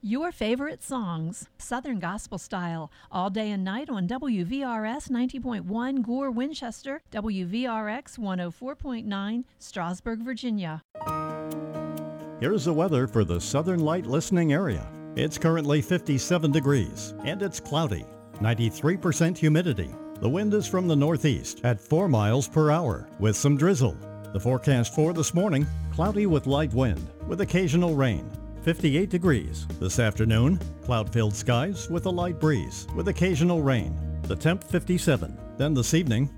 Your favorite songs, Southern Gospel Style, all day and night on WVRS 90.1 Gore, Winchester, WVRX 104.9 Strasburg, Virginia. Here's the weather for the Southern Light listening area. It's currently 57 degrees and it's cloudy, 93% humidity. The wind is from the northeast at 4 miles per hour with some drizzle. The forecast for this morning, cloudy with light wind with occasional rain. 58 degrees. This afternoon, cloud-filled skies with a light breeze with occasional rain. The temp 57. Then this evening,